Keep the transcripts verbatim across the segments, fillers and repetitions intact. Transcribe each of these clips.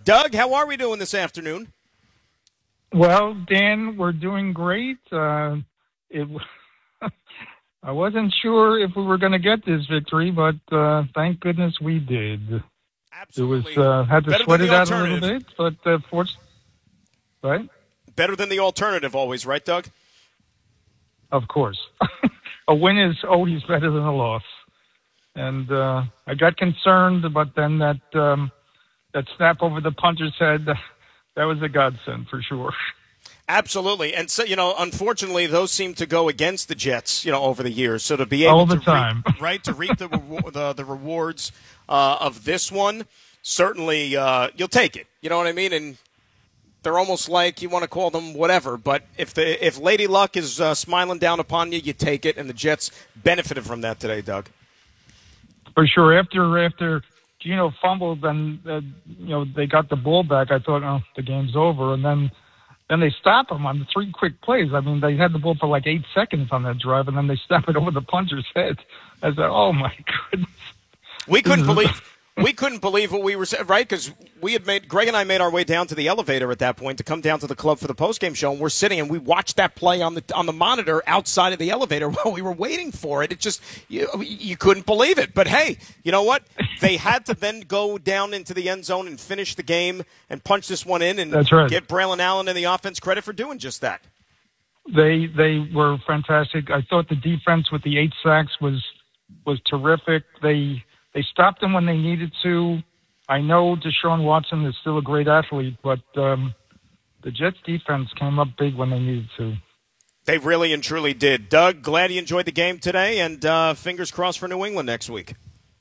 Doug, how are we doing this afternoon? Well, Dan, we're doing great. Uh, it, I wasn't sure if we were going to get this victory, but uh, thank goodness we did. Absolutely. It was uh, had to Better sweat than it the out a little alternative. bit, but uh, fortunately, right? Better than the alternative always, right, Doug? Of course. A win is always better than a loss. And uh, I got concerned, but then that um, that snap over the punter's head, that was a godsend for sure. Absolutely. And so, you know, unfortunately, those seem to go against the Jets, you know, over the years. So to be able all the to time, reap, right, to reap the the, the rewards uh, of this one, certainly uh, you'll take it. You know what I mean? And they're almost like you want to call them whatever, but if the if Lady Luck is uh, smiling down upon you, you take it, and the Jets benefited from that today, Doug. For sure. After after Gino fumbled and uh, you know they got the ball back, I thought, oh, the game's over, and then then they stop him on the three quick plays. I mean, they had the ball for like eight seconds on that drive, and then they snap it over the punter's head. I said, oh my goodness, we couldn't believe. We couldn't believe what we were saying, right? Because we had made Greg and I made our way down to the elevator at that point to come down to the club for the postgame show, and we're sitting and we watched that play on the on the monitor outside of the elevator while we were waiting for it. It just you, you couldn't believe it. But hey, you know what? They had to then go down into the end zone and finish the game and punch this one in, and That's right. give Braylon Allen and the offense credit for doing just that. They they were fantastic. I thought the defense with the eight sacks was was terrific. They They stopped them when they needed to. I know Deshaun Watson is still a great athlete, but um, the Jets defense came up big when they needed to. They really and truly did. Doug, glad you enjoyed the game today, and uh, fingers crossed for New England next week.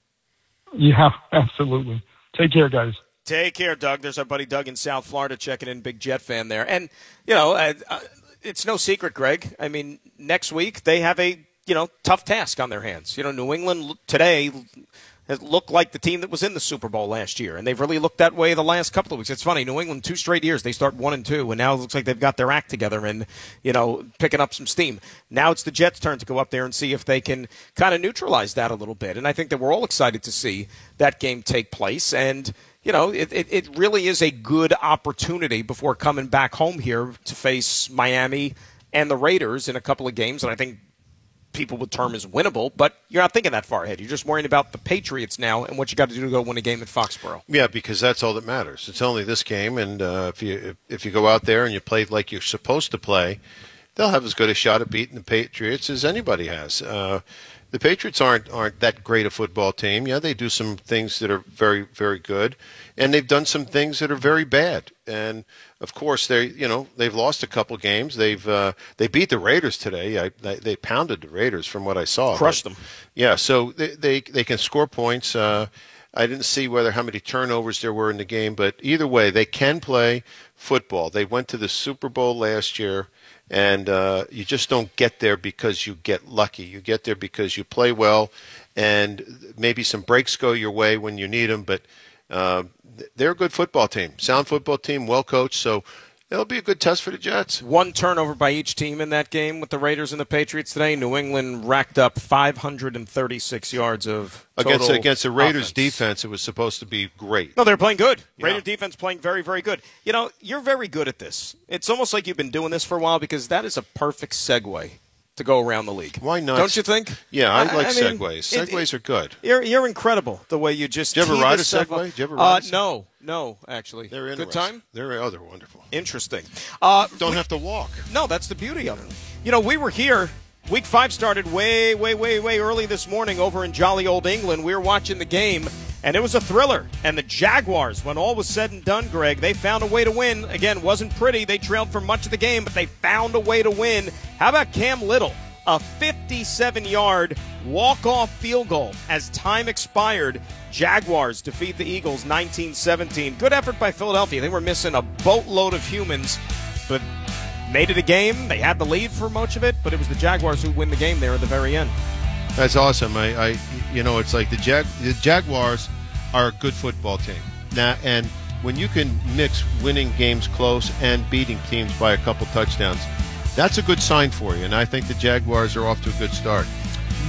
Yeah, absolutely. Take care, guys. Take care, Doug. There's our buddy Doug in South Florida checking in, big Jet fan there. And, you know, uh, uh, it's no secret, Greg. I mean, next week they have a, you know, tough task on their hands. You know, New England today has looked like the team that was in the Super Bowl last year, and they've really looked that way the last couple of weeks. It's funny, New England, two straight years, they start one and two, and now it looks like they've got their act together and, you know, picking up some steam. Now it's the Jets' turn to go up there and see if they can kind of neutralize that a little bit, and I think that we're all excited to see that game take place, and, you know, it, it, it really is a good opportunity before coming back home here to face Miami and the Raiders in a couple of games, and I think people would term as winnable, but you're not thinking that far ahead. You're just worrying about the Patriots now and what you got to do to go win a game at Foxborough. Yeah, because that's all that matters. It's only this game, and uh, if you if you go out there and you play like you're supposed to play, they'll have as good a shot at beating the Patriots as anybody has. Uh, the Patriots aren't aren't that great a football team. Yeah, they do some things that are very very good, and they've done some things that are very bad. And of course, they you know they've lost a couple games. They've uh, they beat the Raiders today. I, they, they pounded the Raiders from what I saw. Crushed but, them. Yeah, so they they, they can score points. Uh, I didn't see whether how many turnovers there were in the game, but either way, they can play football. They went to the Super Bowl last year. And uh, you just don't get there because you get lucky. You get there because you play well, and maybe some breaks go your way when you need them. But uh, they're a good football team, sound football team, well coached. So it'll be a good test for the Jets. One turnover by each team in that game with the Raiders and the Patriots today. New England racked up five hundred thirty-six yards of total against against the Raiders offense. Defense. It was supposed to be great. No, they're playing good. Yeah. Raider defense playing very, very good. You know, you're very good at this. It's almost like you've been doing this for a while because that is a perfect segue to go around the league. Why not? Don't you think? Yeah, I, I like I mean, segues. It, Segues are good. You're you're incredible the way you just. Did you ever tee ride a this stuff Segway? up. Did you ever Uh, ride a Segway? no, no, actually. They're good interesting. time. They're oh, they're wonderful. Interesting. Uh, Don't have to walk. No, that's the beauty of it. You know, we were here. Week five started way, way, way, way early this morning over in jolly old England. We were watching the game, and it was a thriller. And the Jaguars, when all was said and done, Greg, they found a way to win. Again, wasn't pretty. They trailed for much of the game, but they found a way to win. How about Cam Little? A fifty-seven-yard walk-off field goal as time expired. Jaguars defeat the Eagles nineteen seventeen. Good effort by Philadelphia. They were missing a boatload of humans, but made it a game. They had the lead for much of it, but it was the Jaguars who win the game there at the very end. That's awesome. I, I you know, it's like the Jag, the Jaguars are a good football team now, and when you can mix winning games close and beating teams by a couple touchdowns, that's a good sign for you. And I think the Jaguars are off to a good start.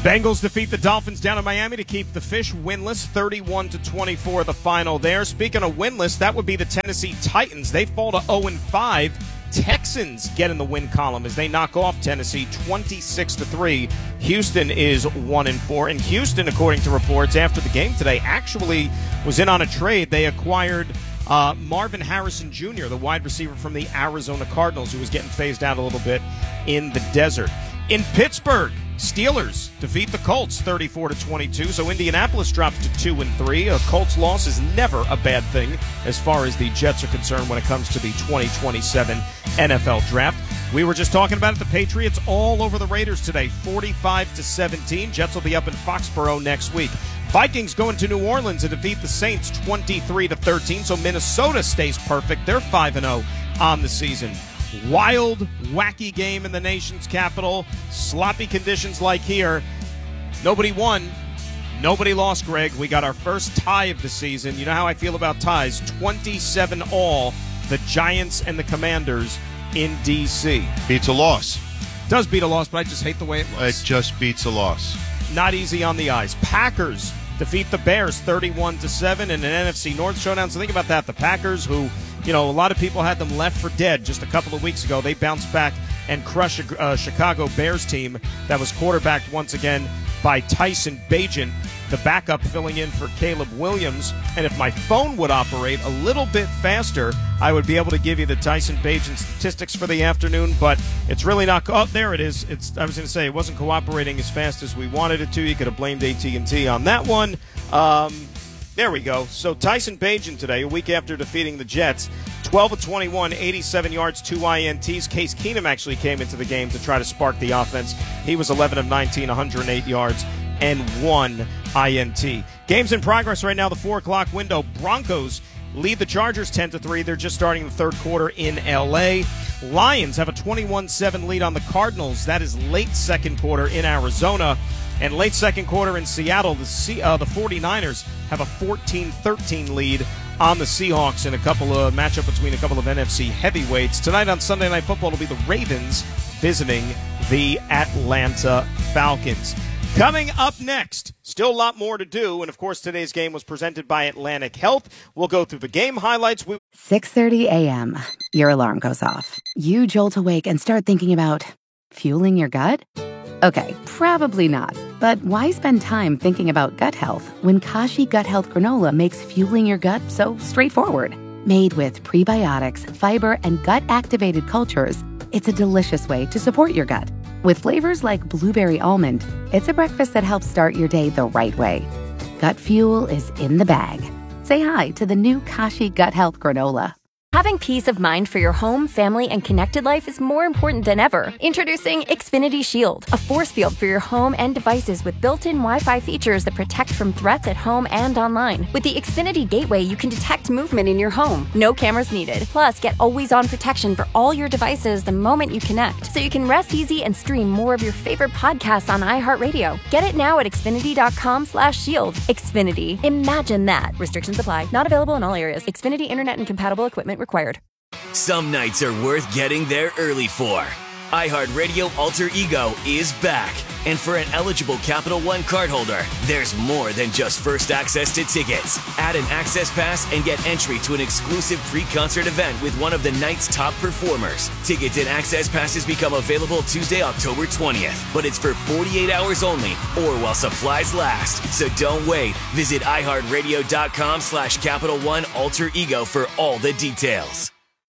Bengals defeat the Dolphins down in Miami to keep the Fish winless, thirty-one to twenty-four the final there. Speaking of winless, that would be the Tennessee Titans. They fall to oh and five. Texans get in the win column as they knock off Tennessee twenty-six to three. Houston is one and four. And Houston, according to reports after the game today, actually was in on a trade. They acquired uh, Marvin Harrison Junior, the wide receiver from the Arizona Cardinals, who was getting phased out a little bit in the desert. In Pittsburgh, Steelers defeat the Colts thirty-four to twenty-two, so Indianapolis drops to two and three. A Colts loss is never a bad thing as far as the Jets are concerned when it comes to the twenty twenty-seven N F L Draft. We were just talking about it, the Patriots all over the Raiders today, forty-five to seventeen. Jets will be up in Foxborough next week. Vikings going to New Orleans and defeat the Saints twenty-three to thirteen, so Minnesota stays perfect. They're five and oh on the season. Wild, wacky game in the nation's capital. Sloppy conditions like here. Nobody won. Nobody lost, Greg. We got our first tie of the season. You know how I feel about ties. twenty-seven all. The Giants and the Commanders in D C. Beats a loss. Does beat a loss, but I just hate the way it looks. It just beats a loss. Not easy on the eyes. Packers defeat the Bears thirty-one to seven in an N F C North showdown. So think about that. The Packers, who, you know, a lot of people had them left for dead just a couple of weeks ago. They bounced back and crushed a uh, Chicago Bears team that was quarterbacked once again by Tyson Bagent, the backup filling in for Caleb Williams. And if my phone would operate a little bit faster, I would be able to give you the Tyson Bagent statistics for the afternoon, but it's really not. Oh, there it is. It's. I was going to say it wasn't cooperating as fast as we wanted it to. You could have blamed A T and T on that one. Um, there we go. So Tyson Bagent today, a week after defeating the Jets, twelve of twenty-one, eighty-seven yards, two I N Ts. Case Keenum actually came into the game to try to spark the offense. He was eleven of nineteen, one hundred eight yards, and one I N T. Games in progress right now, the four o'clock window. Broncos lead the Chargers ten to three. They're just starting the third quarter in L A. Lions have a twenty-one seven lead on the Cardinals. That is late second quarter in Arizona. And late second quarter in Seattle, the C- uh, the 49ers have a fourteen thirteen lead on the Seahawks in a couple of matchup between a couple of N F C heavyweights. Tonight on Sunday Night Football, it'll be the Ravens visiting the Atlanta Falcons. Coming up next, still a lot more to do, and of course today's game was presented by Atlantic Health. We'll go through the game highlights. We- six thirty a.m., your alarm goes off. You jolt awake and start thinking about fueling your gut? Okay, probably not. But why spend time thinking about gut health when Kashi Gut Health Granola makes fueling your gut so straightforward? Made with prebiotics, fiber, and gut-activated cultures, it's a delicious way to support your gut. With flavors like blueberry almond, it's a breakfast that helps start your day the right way. Gut fuel is in the bag. Say hi to the new Kashi Gut Health Granola. Having peace of mind for your home, family, and connected life is more important than ever. Introducing Xfinity Shield, a force field for your home and devices with built-in Wi-Fi features that protect from threats at home and online. With the Xfinity Gateway, you can detect movement in your home. No cameras needed. Plus, get always-on protection for all your devices the moment you connect, so you can rest easy and stream more of your favorite podcasts on iHeartRadio. Get it now at Xfinity.com slash shield. Xfinity. Imagine that. Restrictions apply. Not available in all areas. Xfinity Internet and compatible equipment required. Some nights are worth getting there early for. iHeartRadio Alter Ego is back. And for an eligible Capital One cardholder, there's more than just first access to tickets. Add an access pass and get entry to an exclusive pre-concert event with one of the night's top performers. Tickets and access passes become available Tuesday, October twentieth. But it's for forty-eight hours only or while supplies last. So don't wait. Visit iHeartRadio.com slash Capital One Alter Ego for all the details.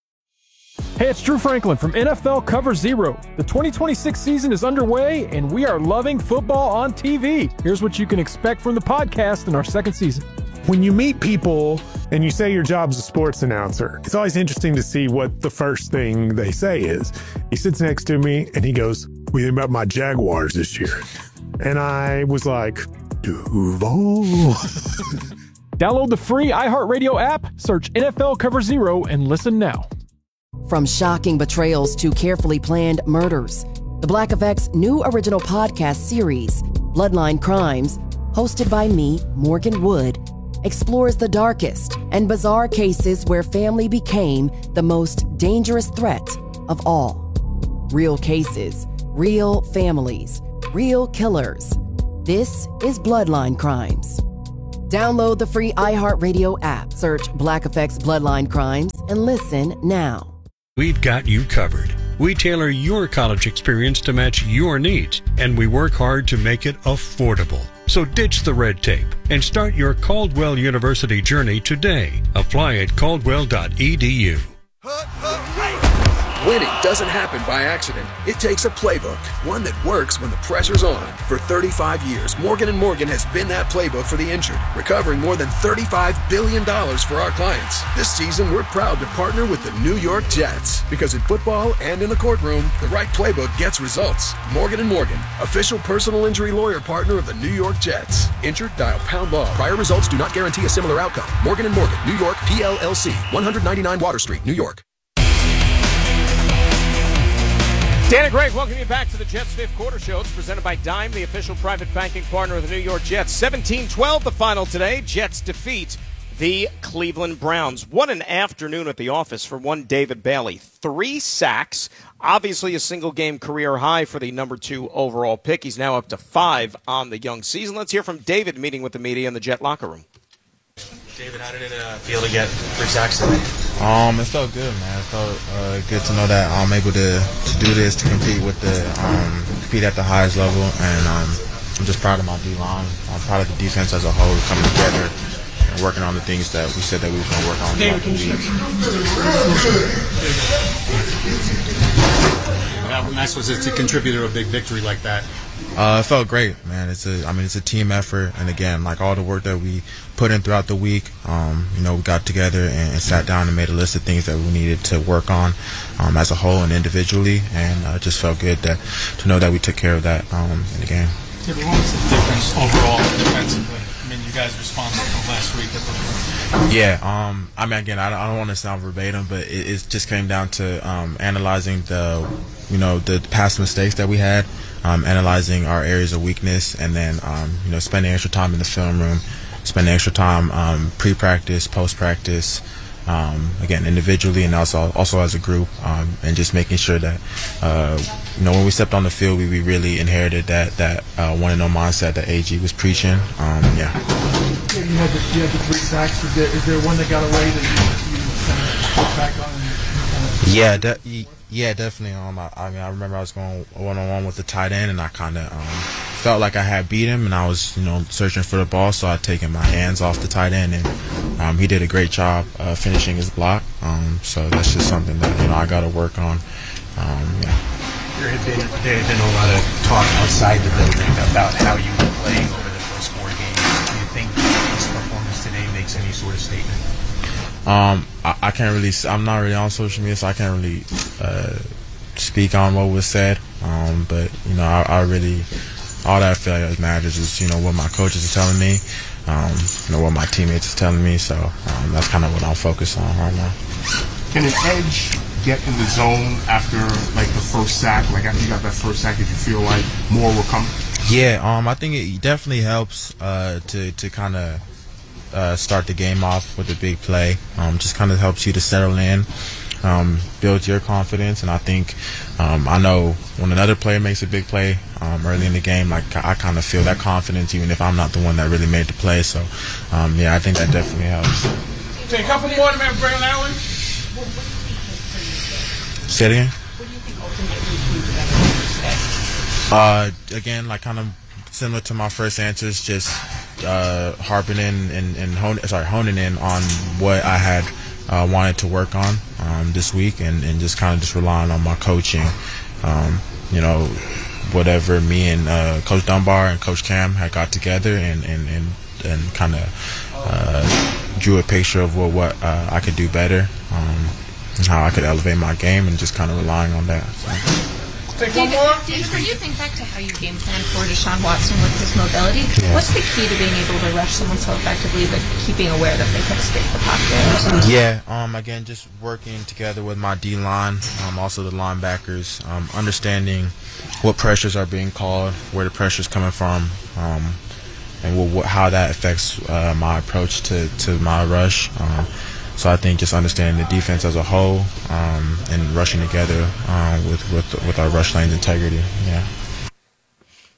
Hey, it's Drew Franklin from N F L Cover Zero. The twenty twenty-six season is underway, and we are loving football on T V. Here's what you can expect from the podcast in our second season. When you meet people and you say your job's a sports announcer, it's always interesting to see what the first thing they say is. He sits next to me, and he goes, "What do you think about my Jaguars this year?" And I was like, Duval. Download the free iHeartRadio app, search N F L Cover Zero, and listen now. From shocking betrayals to carefully planned murders, the Black Effect's new original podcast series, Bloodline Crimes, hosted by me, Morgan Wood, explores the darkest and bizarre cases where family became the most dangerous threat of all. Real cases, real families, real killers. This is Bloodline Crimes. Download the free iHeartRadio app, search Black Effects Bloodline Crimes, and listen now. We've got you covered. We tailor your college experience to match your needs, and we work hard to make it affordable. So ditch the red tape and start your Caldwell University journey today. Apply at caldwell dot e d u. Winning doesn't happen by accident. It takes a playbook, one that works when the pressure's on. For thirty-five years, Morgan and Morgan has been that playbook for the injured, recovering more than thirty-five billion dollars for our clients. This season, we're proud to partner with the New York Jets, because in football and in the courtroom, the right playbook gets results. Morgan and Morgan, official personal injury lawyer partner of the New York Jets. Injured? Dial pound law. Prior results do not guarantee a similar outcome. Morgan and Morgan, New York, P L L C, one ninety-nine Water Street, New York. Dan and Greg, welcome you back to the Jets Fifth Quarter Show. It's presented by Dime, the official private banking partner of the New York Jets. seventeen twelve the final today. Jets defeat the Cleveland Browns. What an afternoon at the office for one David Bailey. Three sacks, obviously a single-game career high for the number two overall pick. He's now up to five on the young season. Let's hear from David meeting with the media in the Jet locker room. David, how did it uh, feel to get three sacks today? Um, it felt good, man. It felt uh, good to know that I'm able to, to do this, to compete with the um, compete at the highest level, and um, I'm just proud of my D-line. I'm proud of the defense as a whole coming together and working on the things that we said that we were going to work on. David, can you... How nice was it to contribute to a big victory like that? Uh, it felt great, man. It's a, I mean, it's a team effort, and again, like all the work that we put in throughout the week, um, you know, we got together and, and sat down and made a list of things that we needed to work on um, as a whole and individually, and uh, it just felt good that to know that we took care of that um, in the game. Yeah, but what was the difference overall defensively? I mean, you guys responded from last week. Yeah, um, I mean, again, I don't, I don't want to sound verbatim, but it, it just came down to um, analyzing the, you know, the past mistakes that we had. Um, analyzing our areas of weakness, and then um, you know, spending extra time in the film room, spending extra time um, pre-practice, post-practice, um, again individually and also also as a group, um, and just making sure that uh, you know, when we stepped on the field, we, we really inherited that that uh, one and no mindset that A G was preaching. Um, yeah. yeah. You had the you had the three sacks. Is there is there one that got away that you, you kind of put back on? And kind of yeah. De- Yeah, definitely. Um, I, I mean, I remember I was going one-on-one with the tight end, and I kind of um, felt like I had beat him, and I was, you know, searching for the ball, so I'd taken my hands off the tight end, and um, he did a great job uh, finishing his block. Um, so that's just something that, you know, I got to work on. Um, yeah. There had been, there had been a lot of talk outside the building about how you were playing over the first four games. Do you think this performance today makes any sort of statement? Um, I, I can't really. I'm not really on social media, so I can't really uh, speak on what was said. Um, but you know, I, I really, all that I feel like matters is, you know, what my coaches are telling me, um, you know, what my teammates are telling me. So um, that's kind of what I'm focused on right now. Can an edge get in the zone after like the first sack? Like after you got that first sack, did you feel like more will come? Yeah, um, I think it definitely helps uh, to to kind of. Uh, start the game off with a big play. Um, just kind of helps you to settle in, um, build your confidence, and I think um, I know when another player makes a big play um, early in the game, like I kind of feel that confidence even if I'm not the one that really made the play. So um, yeah, I think that definitely helps. Okay, a couple more, man. Bring that one. Say it again. Uh, again, like kind of similar to my first answers, just uh, harping in and, and hone, sorry, honing in on what I had uh, wanted to work on um, this week, and, and just kind of just relying on my coaching. Um, you know, whatever me and uh, Coach Dunbar and Coach Cam had got together and and and, and kind of uh, drew a picture of what what uh, I could do better, um, and how I could elevate my game, and just kind of relying on that. So. Take one more. David, when you think back to how you game plan for Deshaun Watson with his mobility, yeah. what's the key to being able to rush someone so effectively, but keeping aware that they can escape the pocket? Yeah, um, again, just working together with my D-line, um, also the linebackers, um, understanding what pressures are being called, where the pressure's coming from, um, and what, what, how that affects uh, my approach to, to my rush. Um, So I think just understanding the defense as a whole um, and rushing together um, with, with with our rush lane's integrity. Yeah.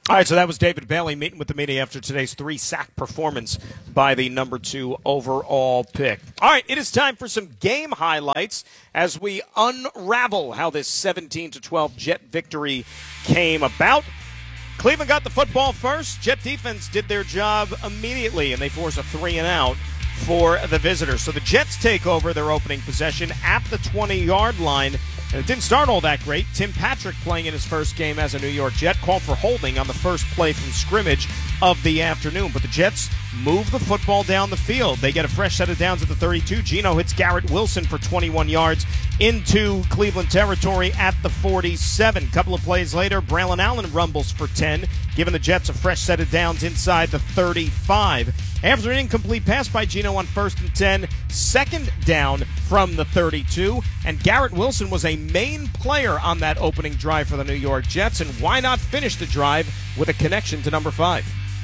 All right, so that was David Bailey meeting with the media after today's three-sack performance by the number two overall pick. All right, it is time for some game highlights as we unravel how this seventeen to twelve Jet victory came about. Cleveland got the football first. Jet defense did their job immediately, and they force a three and out for the visitors. So the Jets take over their opening possession at the twenty-yard line. And it didn't start all that great. Tim Patrick, playing in his first game as a New York Jet, called for holding on the first play from scrimmage of the afternoon. But the Jets move the football down the field. They get a fresh set of downs at the thirty-two. Geno hits Garrett Wilson for twenty-one yards into Cleveland territory at the forty-seven. A couple of plays later, Braylon Allen rumbles for ten, giving the Jets a fresh set of downs inside the thirty-five. After an incomplete pass by Geno on first and ten, second down from the thirty-two, and Garrett Wilson was a main player on that opening drive for the New York Jets, and why not finish the drive with a connection to number five?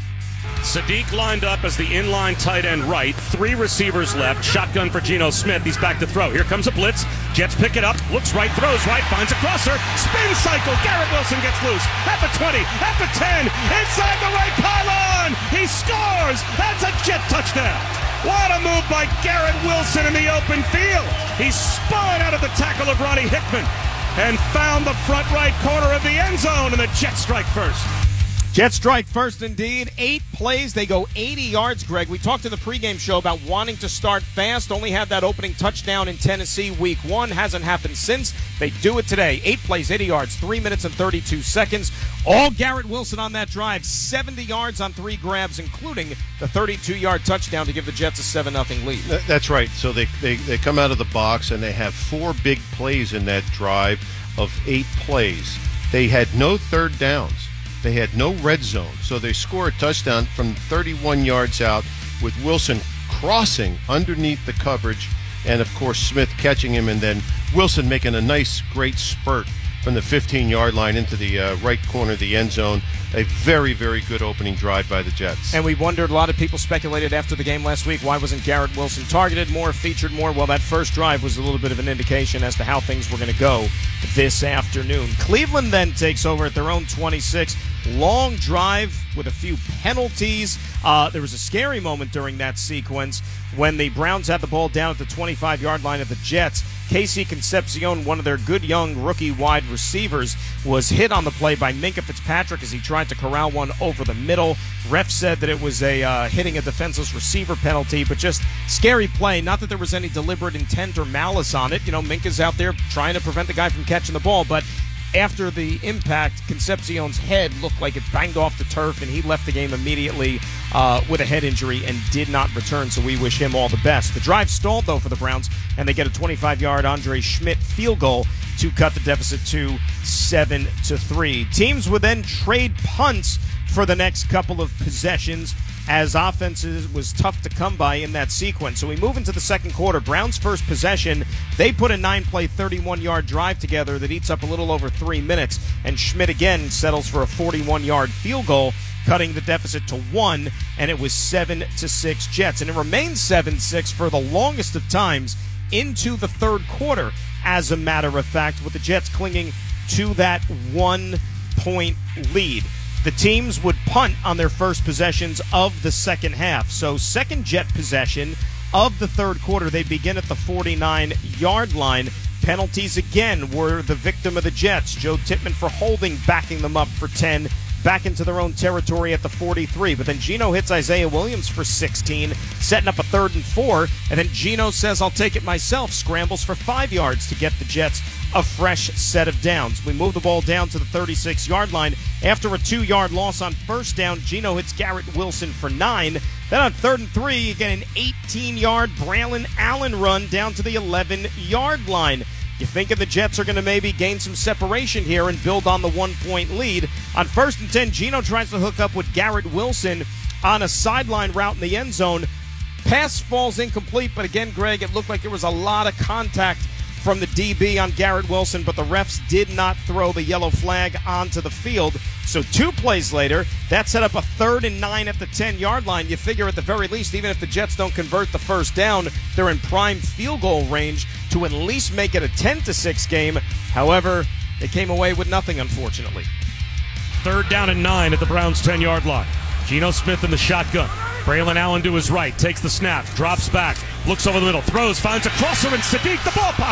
Sadiq lined up as the inline tight end right. Three receivers left. Shotgun for Geno Smith. He's back to throw. Here comes a blitz. Jets pick it up. Looks right, throws right, finds a crosser. Spin cycle. Garrett Wilson gets loose. At the twenty, at the ten, inside the right pylon. He scores. That's a Jet touchdown. What a move by Garrett Wilson in the open field. He spun out of the tackle of Ronnie Hickman and found the front right corner of the end zone, and the Jets strike first. Jets strike first indeed. Eight plays. They go eighty yards, Greg. We talked in the pregame show about wanting to start fast. Only had that opening touchdown in Tennessee week one. Hasn't happened since. They do it today. Eight plays, eighty yards, three minutes and thirty-two seconds. All Garrett Wilson on that drive. seventy yards on three grabs, including the thirty-two-yard touchdown to give the Jets a seven nothing lead. That's right. So they, they, they come out of the box, and they have four big plays in that drive of eight plays. They had no third downs. They had no red zone, so they score a touchdown from thirty-one yards out with Wilson crossing underneath the coverage, and, of course, Smith catching him, and then Wilson making a nice, great spurt from the fifteen-yard line into the uh, right corner of the end zone. A very, very good opening drive by the Jets. And we wondered, a lot of people speculated after the game last week, why wasn't Garrett Wilson targeted more, featured more? Well, that first drive was a little bit of an indication as to how things were going to go this afternoon. Cleveland then takes over at their own twenty-six. Long drive with a few penalties. Uh, there was a scary moment during that sequence when the Browns had the ball down at the twenty-five-yard line of the Jets. Casey Concepcion, one of their good young rookie wide receivers, was hit on the play by Minkah Fitzpatrick as he tried to corral one over the middle. Ref said that it was a uh, hitting a defenseless receiver penalty, but just scary play. Not that there was any deliberate intent or malice on it. You know, Minkah's out there trying to prevent the guy from catching the ball, but after the impact, Concepcion's head looked like it banged off the turf, and he left the game immediately uh, with a head injury and did not return, so we wish him all the best. The drive stalled, though, for the Browns, and they get a twenty-five-yard Andre Schmidt field goal to cut the deficit to seven to three. Teams would then trade punts for the next couple of possessions, as offenses was tough to come by in that sequence. So we move into the second quarter. Browns' first possession, they put a nine-play, thirty-one-yard drive together that eats up a little over three minutes, and Schmidt again settles for a forty-one-yard field goal, cutting the deficit to one, and it was seven to six Jets. And it remains seven six for the longest of times into the third quarter, as a matter of fact, with the Jets clinging to that one-point lead. The teams would punt on their first possessions of the second half. So second Jet possession of the third quarter, they begin at the forty-nine-yard line. Penalties again were the victim of the Jets. Joe Tippmann for holding, backing them up for ten, back into their own territory at the forty-three. But then Geno hits Isaiah Williams for sixteen, setting up a third and four. And then Geno says, I'll take it myself, scrambles for five yards to get the Jets a fresh set of downs. We move the ball down to the thirty-six-yard line. After a two-yard loss on first down, Geno hits Garrett Wilson for nine. Then on third and three, you get an eighteen-yard Braylon Allen run down to the eleven-yard line. You think the Jets are going to maybe gain some separation here and build on the one-point lead. On first and ten, Geno tries to hook up with Garrett Wilson on a sideline route in the end zone. Pass falls incomplete, but again, Greg, it looked like there was a lot of contact from the D B on Garrett Wilson, but the refs did not throw the yellow flag onto the field. So two plays later, that set up a third and nine at the ten-yard line. You figure at the very least, even if the Jets don't convert the first down, they're in prime field goal range to at least make it a ten to six game. However, they came away with nothing, unfortunately. Third down and nine at the Browns' ten-yard line. Geno Smith in the shotgun. Braylon Allen to his right, takes the snap, drops back, looks over the middle, throws, finds a crosser, and Sadiq, the ball pops.